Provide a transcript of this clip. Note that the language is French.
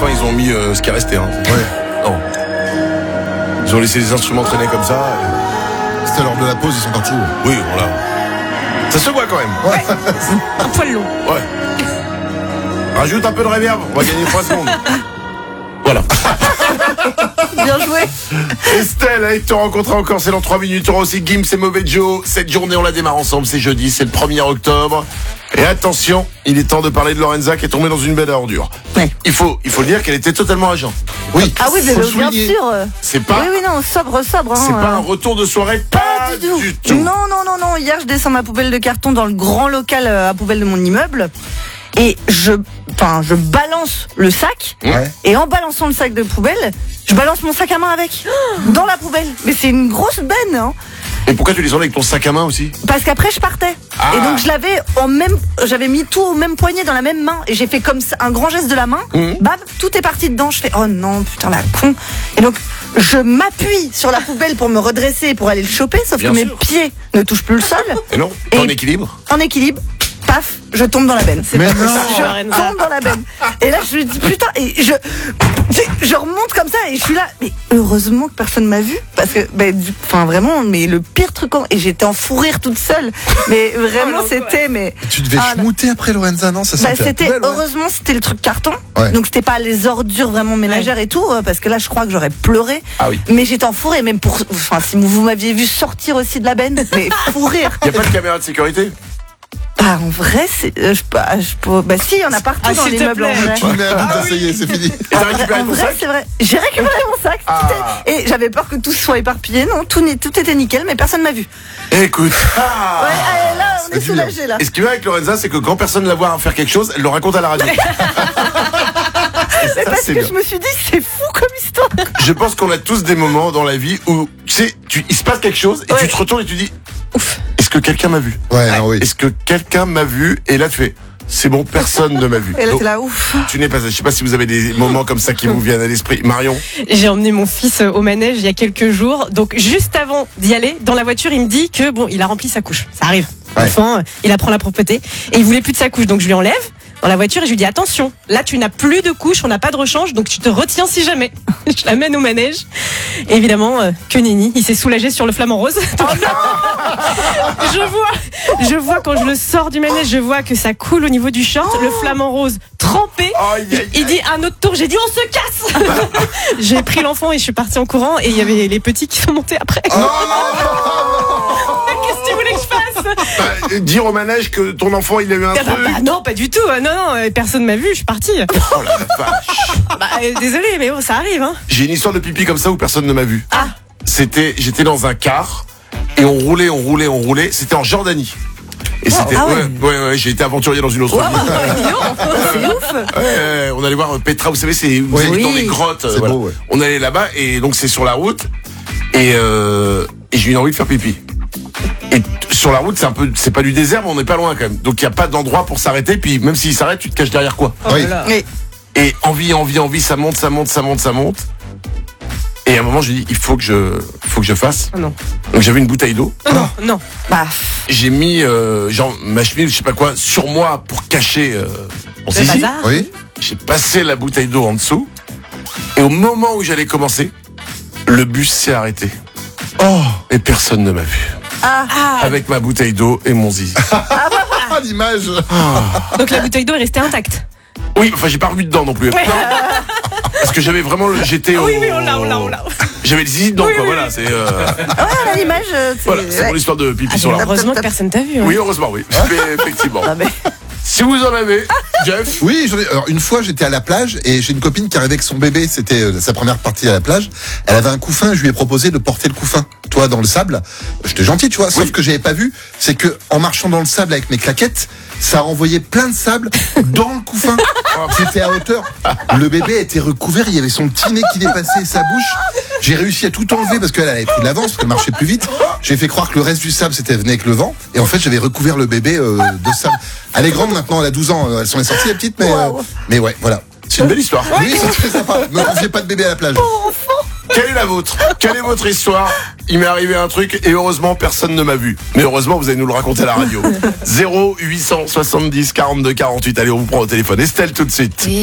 fin, ils ont mis ce qui est resté. Hein. Ouais. Non. Ils ont laissé les instruments traîner comme ça. C'était l'heure de la pause, ils sont partis. Oui, voilà. Ça se voit quand même. Ouais. Un poil long. Ouais. Rajoute un peu de reverb, on va gagner 3 secondes. Voilà. Bien joué. Estelle, avec te rencontrer encore, c'est dans 3 minutes. On aura aussi Gims et Mauvais Joe. Cette journée, on la démarre ensemble, c'est jeudi, c'est le 1er octobre. Et attention, il est temps de parler de Lorenza qui est tombée dans une belle ordure. Ouais. Il faut le dire qu'elle était totalement à jeun. Oui. Ah oui, mais Faut le bien souligner. sûr. C'est pas, Oui, non, sobre. c'est pas un retour de soirée, pas du tout. Non. Hier, je descends ma poubelle de carton dans le grand local à poubelle de mon immeuble. Et je balance le sac. Ouais. Et en balançant le sac de poubelle, je balance mon sac à main avec. Dans la poubelle. Mais c'est une grosse benne, hein. Et pourquoi tu les enlèves avec ton sac à main aussi? Parce qu'après je partais. Ah. Et donc j'avais mis tout au même poignet dans la même main. Et j'ai fait comme ça, un grand geste de la main. Bam, tout est parti dedans. Je fais, oh non, putain la con. Et donc, je m'appuie sur la poubelle pour me redresser, pour aller le choper. Sauf Bien que sûr. mes pieds ne touchent plus le sol. Et non, Et- en équilibre. En équilibre, paf, je tombe dans la benne. Mais non. Je tombe dans la benne. Et là, je me dis, putain, et je remonte comme ça et je suis là. Mais heureusement que personne m'a vu. Parce que, vraiment, mais le pire truc, et j'étais en fou rire toute seule. Mais vraiment, c'était, mais. Tu devais schmouter après, Lorenza, non? Ça sentait la C'était, poubelle, ouais. heureusement, c'était le truc carton. Ouais. Donc, c'était pas les ordures vraiment ménagères et tout, parce que là, je crois que j'aurais pleuré. Ah oui. Mais j'étais en fou rire, même si vous m'aviez vu sortir aussi de la benne, mais fou rire. Y a pas de caméra de sécurité? Bah, en vrai, si, il y en a partout dans s'il te l'immeuble, en plaît. vrai. Tu le mets à bout, ça y est, c'est fini. Et t'as récupéré En ton vrai, sac? c'est vrai. J'ai récupéré mon sac. Et j'avais peur que tout soit éparpillé. Non, tout était nickel, mais personne m'a vu. Écoute. Ouais, allez, là, on est dit soulagés, là. Et ce qui va avec Lorenza, c'est que quand personne la voit faire quelque chose, elle le raconte à la radio. Mais parce c'est que bien. je me suis dit, c'est fou comme histoire. Je pense qu'on a tous des moments dans la vie où, tu sais, il se passe quelque chose et Ouais. tu te retournes et tu dis, ouf, est-ce que quelqu'un m'a vu? Ouais, non, oui. Est-ce que quelqu'un m'a vu? Et là, tu fais, c'est bon, personne ne m'a vu. Et là, Donc, t'es là, ouf. tu n'es pas, je sais pas si vous avez des moments comme ça qui vous viennent à l'esprit. Marion? J'ai emmené mon fils au manège il y a quelques jours. Donc, juste avant d'y aller, dans la voiture, il me dit que il a rempli sa couche. Ça arrive. Ouais. L'enfant, il apprend la propreté. Et il voulait plus de sa couche. Donc, je lui enlève dans la voiture et je lui dis, attention, là, tu n'as plus de couche, on n'a pas de rechange, donc tu te retiens si jamais. Je l'amène au manège. Et évidemment, que nenni, il s'est soulagé sur le flamant rose. Donc, je vois quand je le sors du manège, je vois que ça coule au niveau du short, le flamant rose trempé. Aïe, aïe, Il dit un autre tour, j'ai dit on se casse. J'ai pris l'enfant et je suis partie en courant et il y avait les petits qui sont montés après. Oh, Qu'est-ce que tu voulais que je fasse? dire au manège que ton enfant il a eu un truc. Non, pas du tout. Non, personne m'a vu, je suis partie. Oh la vache. Désolé, mais bon, ça arrive. Hein. J'ai une histoire de pipi comme ça où personne ne m'a vu. Ah. J'étais dans un car et on roulait. C'était en Jordanie. Et c'était, ah ouais, j'ai été aventurier dans une autre vie. C'est ouf. Ouais, on allait voir Petra, vous savez, c'est vous allez dans des grottes. C'est beau, ouais. On allait là-bas et donc c'est sur la route et j'ai eu envie de faire pipi. Et sur la route, c'est pas du désert, mais on n'est pas loin quand même. Donc il y a pas d'endroit pour s'arrêter. Puis même s'il s'arrête, tu te caches derrière quoi? Oui. Et envie, ça monte. Et à un moment, je dis, il faut que je fasse. Oh non. Donc j'avais une bouteille d'eau. Non. Bah, J'ai mis ma chemise, je sais pas quoi, sur moi pour cacher mon Le zizi. bazar. Oui. J'ai passé la bouteille d'eau en dessous. Et au moment où j'allais commencer, le bus s'est arrêté. Oh, et personne ne m'a vu. Avec ma bouteille d'eau et mon zizi. Ah, l'image. Donc la bouteille d'eau est restée intacte. Oui, enfin j'ai pas revu dedans non plus. Ouais. Parce que j'avais vraiment, j'étais au... Oui, on l'a. J'avais le zizi dedans, Oui, quoi, oui, voilà, oui. c'est... à l'image, Voilà, c'est mon histoire de pipi sur la route. Heureusement que personne t'a vu. Hein. Oui, heureusement, oui. Mais effectivement. Ah, mais- Si vous en avez, Jeff. Oui, alors une fois j'étais à la plage et j'ai une copine qui arrivait avec son bébé, c'était sa première partie à la plage. Elle avait un couffin, je lui ai proposé de porter le couffin, toi dans le sable. J'étais gentil, tu vois, sauf que j'avais pas vu, c'est que en marchant dans le sable avec mes claquettes, ça a renvoyé plein de sable dans le couffin. C'était à hauteur. Le bébé était recouvert, il y avait son petit nez qui dépassait sa bouche. J'ai réussi à tout enlever parce qu'elle avait pris de l'avance, parce qu'elle marchait plus vite. J'ai fait croire que le reste du sable c'était venu avec le vent et en fait j'avais recouvert le bébé de sable. Elle est grande maintenant, elle a 12 ans, elle s'en est sortie la petite, mais ouais, voilà. C'est une belle histoire. Oui, c'est très sympa. Ne confiez pas de bébé à la plage. Quelle est la vôtre? Quelle est votre histoire? Il m'est arrivé un truc et heureusement personne ne m'a vu. Mais heureusement vous allez nous le raconter à la radio. 0870 42 48. Allez, on vous prend au téléphone. Estelle tout de suite.